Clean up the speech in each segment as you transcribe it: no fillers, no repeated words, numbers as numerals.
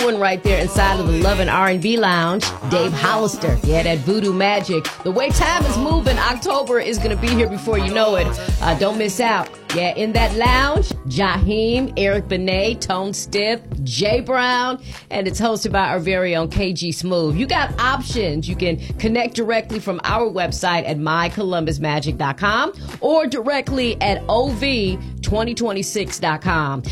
One right there inside of the Love and R&B Lounge, Dave Hollister. Yeah, that voodoo magic. The way time is moving, October is going to be here before you know it. Don't miss out. Yeah, in that lounge, Jaheim, Eric Benet, Tone Stiff, Jay Brown, and it's hosted by our very own KG Smooth. You got options. You can connect directly from our website at mycolumbusmagic.com or directly at ov2026.com.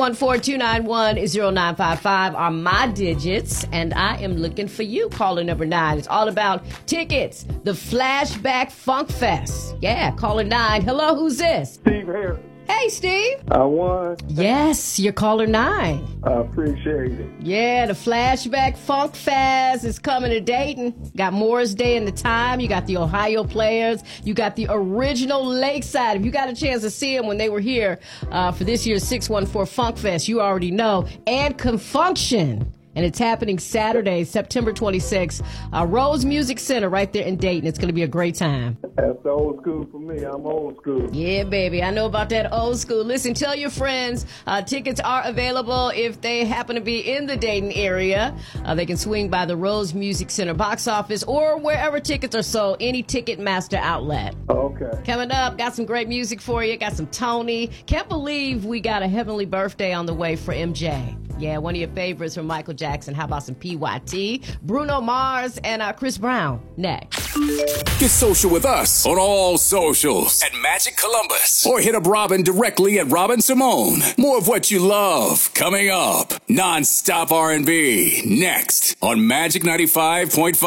614-291-0955 are my digits, and I am looking for you. Caller number 9. It's all about tickets. The Flashback Funk Fest. Yeah, caller 9. Hello, who's this? Steve Harris. Hey, Steve. I won. Yes, you're caller 9. I appreciate it. Yeah, the Flashback Funk Fest is coming to Dayton. Got Morris Day and the Time. You got the Ohio Players. You got the original Lakeside. If you got a chance to see them when they were here for this year's 614 Funk Fest, you already know. And Confunction. And it's happening Saturday, September 26th. Rose Music Center right there in Dayton. It's going to be a great time. That's the old school for me. I'm old school. Yeah, baby. I know about that old school. Listen, tell your friends. Tickets are available if they happen to be in the Dayton area. They can swing by the Rose Music Center box office or wherever tickets are sold, any Ticketmaster outlet. Okay. Coming up, got some great music for you. Got some Tony. Can't believe we got a heavenly birthday on the way for MJ. Yeah, one of your favorites from Michael Jackson. How about some PYT, Bruno Mars, and Chris Brown next. Get social with us on all socials at Magic Columbus. Or hit up Robin directly at Robin Simone. More of what you love coming up. Non-stop R&B next on Magic 95.5.